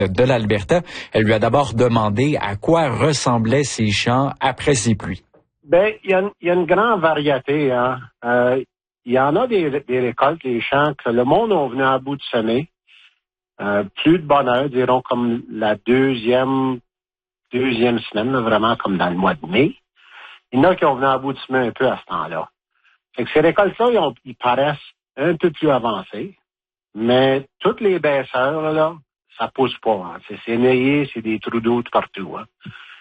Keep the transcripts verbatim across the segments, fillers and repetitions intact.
de l'Alberta. Elle lui a d'abord demandé à quoi ressemblaient ces champs après ces pluies. Ben, il y a, y a une grande variété. Hein. Euh, il y en a des, des récoltes, des champs que le monde a venu à bout de semer. Euh, plus de bonheur, dirons comme la deuxième deuxième semaine, là, vraiment comme dans le mois de mai. Il y en a qui ont venu à bout de semer un peu à ce temps-là. Fait que ces récoltes-là, ils, ont, ils paraissent un peu plus avancées, mais toutes les baisseurs, là, ça pousse pas. Hein. C'est, c'est neigé, c'est des trous d'eau de partout. Hein.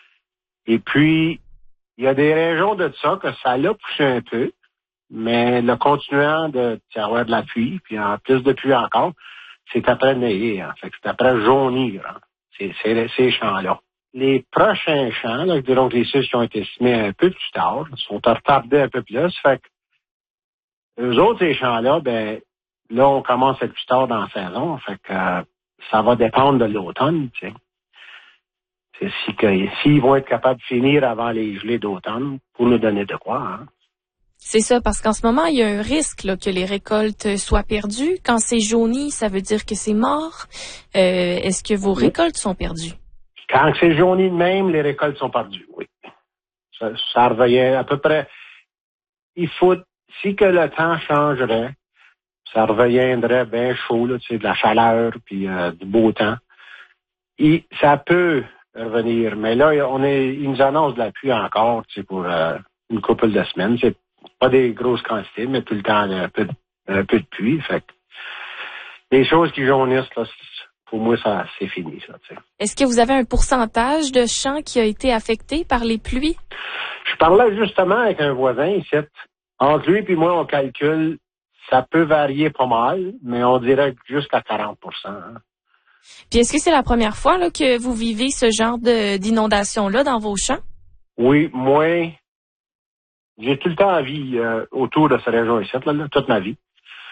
Et puis, il y a des régions de ça que ça l'a poussé un peu, mais le continuant de avoir de la pluie, puis en plus de pluie encore, c'est après neigé. Hein. Fait que c'est après jaunir, hein. c'est, c'est ces champs-là. Les prochains champs, là, dirons que les six qui ont été semés un peu plus tard, sont retardés un peu plus. Fait que eux autres, ces champs-là, ben là, on commence à être plus tard dans la saison. Fait que euh, ça va dépendre de l'automne, tu sais. C'est si que s'ils vont être capables de finir avant les gelées d'automne pour nous donner de quoi, hein. C'est ça, parce qu'en ce moment, il y a un risque là, que les récoltes soient perdues. Quand c'est jauni, ça veut dire que c'est mort. Euh, est-ce que vos oui. récoltes sont perdues? Quand c'est jauni de même, les récoltes sont perdues, oui. Ça, ça revient à peu près. Il faut, si que le temps changerait, ça reviendrait bien chaud, là, tu sais, de la chaleur puis euh, du beau temps. Et ça peut revenir, mais là, on est, ils nous annoncent de la pluie encore, tu sais, pour euh, une couple de semaines. C'est pas des grosses quantités, mais tout le temps un peu, un peu de pluie. Fait que les choses qui jaunissent, là, pour moi, ça, c'est fini, ça, tu sais. Est-ce que vous avez un pourcentage de champs qui a été affecté par les pluies? Je parlais justement avec un voisin ici. Entre lui et moi, on calcule, ça peut varier pas mal, mais on dirait jusqu'à quarante pour cent. Hein. Puis est-ce que c'est la première fois là, que vous vivez ce genre de, d'inondation-là dans vos champs? Oui, moi, j'ai tout le temps à vie euh, autour de cette région ici, là, là, toute ma vie.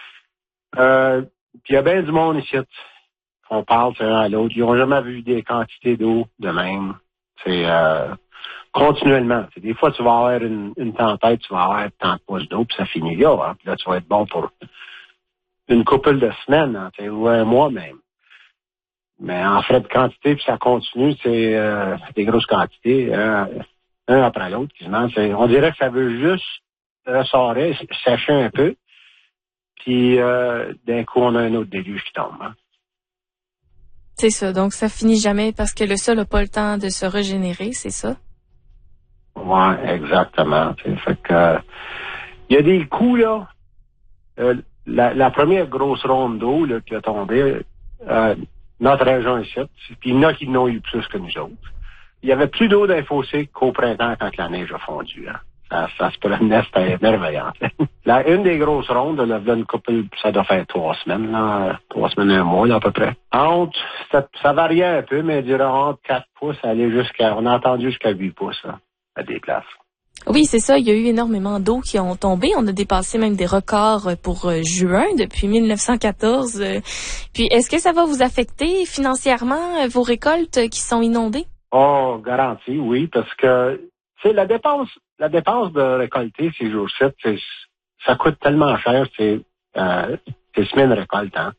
Euh, puis il y a bien du monde ici. On parle de l'un à l'autre. Ils n'ont jamais vu des quantités d'eau de même. C'est euh, continuellement. C'est, des fois, tu vas avoir une, une tempête, tu vas avoir tant de pouces d'eau, puis ça finit là. Hein, puis là, tu vas être bon pour une couple de semaines, hein, ou un mois même. Mais en frais de quantité, puis ça continue, c'est euh, des grosses quantités, euh, un après l'autre, quasiment. C'est, on dirait que ça veut juste ressortir, sécher un peu, puis euh, d'un coup, on a un autre déluge qui tombe. Hein. C'est ça, donc ça finit jamais parce que le sol n'a pas le temps de se régénérer, c'est ça? Oui, exactement. T'sais. Fait que euh, il y a des coups, là. Euh, la, la première grosse ronde d'eau là, qui a tombé, euh, notre région ici, puis il y en a qui n'ont eu plus que nous autres. Il y avait plus d'eau dans les fossés qu'au printemps quand la neige a fondu. Hein. Ça, ça se promenait, c'était merveillant. La, une des grosses rondes, là, une couple, ça doit faire trois semaines, là, trois semaines, un mois, là, à peu près. Entre, ça, ça variait un peu, mais durant entre quatre pouces, aller jusqu'à, on a entendu jusqu'à huit pouces, là, à des places. Oui, c'est ça. Il y a eu énormément d'eau qui ont tombé. On a dépassé même des records pour juin depuis mille neuf cent quatorze. Puis, est-ce que ça va vous affecter financièrement, vos récoltes qui sont inondées? Oh, garanti, oui, parce que, tu sais, la dépense, la dépense de récolter ces jours-ci, c'est, ça coûte tellement cher, c'est, euh, c'est semaines de récolte, hein.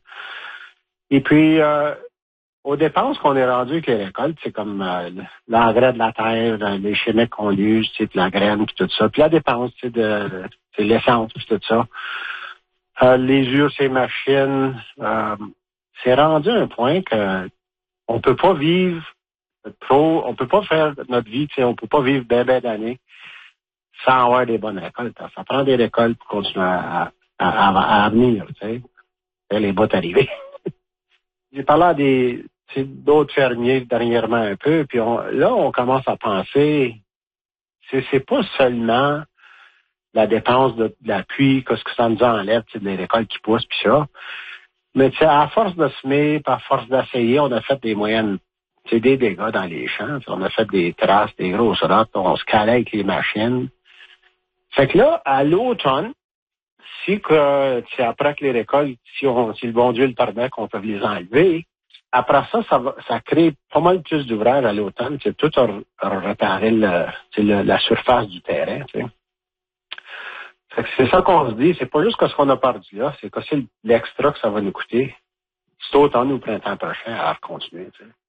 Et puis, euh, aux dépenses qu'on est rendu avec les récoltes, c'est comme euh, l'engrais de la terre, les chimiques qu'on use, tu sais, de la graine, puis tout ça. Puis la dépense, tu sais, de, c'est l'essence, puis tout ça. Euh, les usures, ces machines, euh, c'est rendu un point que on peut pas vivre trop, on peut pas faire notre vie, tu sais, on peut pas vivre ben ben d'années sans avoir des bonnes récoltes. Ça prend des récoltes pour continuer à, à, à, à venir, tu sais. Et les bottes arrivées. J'ai parlé à des, d'autres fermiers dernièrement un peu, puis on, là, on commence à penser, c'est, c'est pas seulement la dépense de, de la pluie, qu'est-ce que ça nous enlève, tu sais, des récoltes qui poussent, puis ça. Mais tu sais, à force de semer, par force d'essayer, on a fait des moyennes, tu sais, des dégâts dans les champs. On a fait des traces, des grosses rottes, on se calait avec les machines. Fait que là, à l'automne, si que, tu sais, après que les récoltes, si, on, si le bon Dieu le permet, qu'on peut les enlever, après ça, ça, va, ça crée pas mal plus d'ouvrages à l'automne. C'est tout à, à réparer le, le, la surface du terrain. Tu sais. Fait que c'est ça qu'on se dit. C'est pas juste que ce qu'on a perdu là, c'est que c'est l'extra que ça va nous coûter. C'est automne ou printemps prochain à continuer. Tu sais.